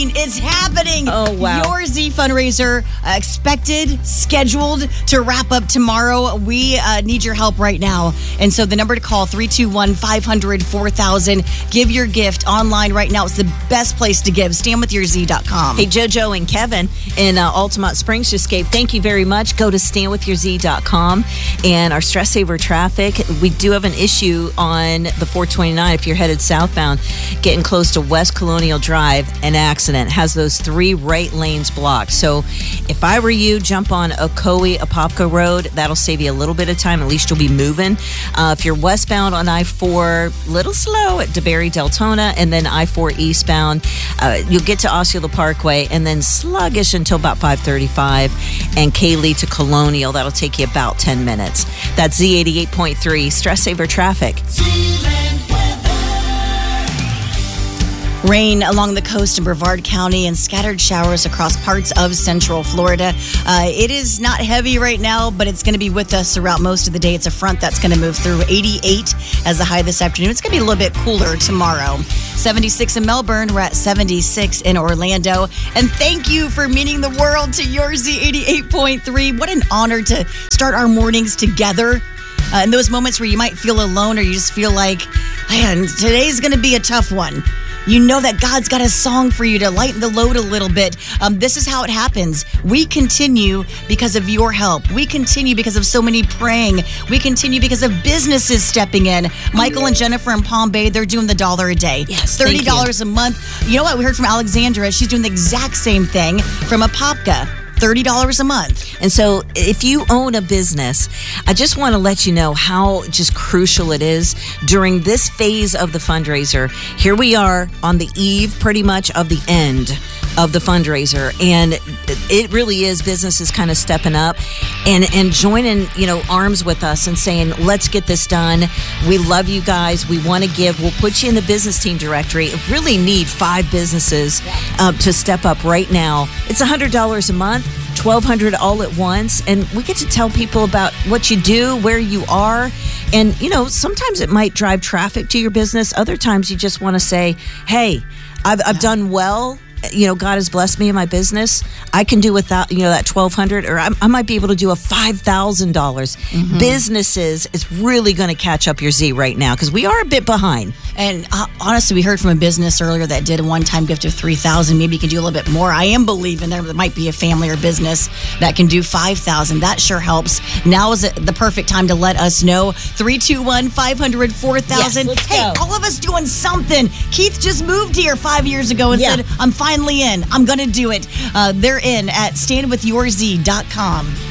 It's happening. Oh, wow. Your Z fundraiser expected, scheduled to wrap up tomorrow. We need your help right now. And so the number to call, 321-500-4000. Give your gift online right now. It's the best place to give. StandWithYourZ.com. Hey, JoJo and Kevin in Altamont Springs just gave. Thank you very much. Go to StandWithYourZ.com. And our Stress Saver traffic, we do have an issue on the 429 if you're headed southbound, getting close to West Colonial Drive. An accident has those 3 right lanes blocked. So if I were you, jump on Ocoee Apopka Road. That'll save you a little bit of time. At least you'll be moving. If you're westbound on I-4, little slow at DeBerry Deltona, and then I-4 eastbound, you'll get to Osceola Parkway, and then sluggish until about 5:35, and Kaylee to Colonial. That'll take you about 10 minutes. That's Z88.3 Stress Saver traffic. Rain along the coast in Brevard County and scattered showers across parts of central Florida. It is not heavy right now, but it's going to be with us throughout most of the day. It's a front that's going to move through. 88 as a high this afternoon. It's going to be a little bit cooler tomorrow. 76 in Melbourne. We're at 76 in Orlando. And thank you for meaning the world to your Z88.3. What an honor to start our mornings together. In those moments where you might feel alone or you just feel like, man, today's going to be a tough one. You know that God's got a song for you to lighten the load a little bit. This is how it happens. We continue because of your help. We continue because of so many praying. We continue because of businesses stepping in. Michael and Jennifer in Palm Bay, they're doing the $1 a day. Yes, $30 a month. You know what? We heard from Alexandra. She's doing the exact same thing from Apopka. $30 a month. And so if you own a business, I just want to let you know how just crucial it is during this phase of the fundraiser. Here we are on the eve pretty much of the end of the fundraiser, and it really is businesses kind of stepping up and joining, arms with us and saying, let's get this done. We love you guys. We want to give. We'll put you in the business team directory. We really need 5 businesses to step up right now. It's $100 a month. $1,200 all at once, and we get to tell people about what you do, where you are, and sometimes it might drive traffic to your business. Other times you just want to say, hey, I've done well. God has blessed me in my business. I can do without, that $1,200, or I might be able to do a $5,000. Mm-hmm. Businesses is really going to catch up your Z right now because we are a bit behind. And honestly, we heard from a business earlier that did a one-time gift of $3,000. Maybe you can do a little bit more. I am believing there might be a family or business that can do $5,000. That sure helps. Now is the perfect time to let us know. 321-500-4000. Yes, let's hey, go. all of us doing something. Keith just moved here 5 years ago and said, I'm finally in. I'm going to do it. They're in at StandWithYourZ.com.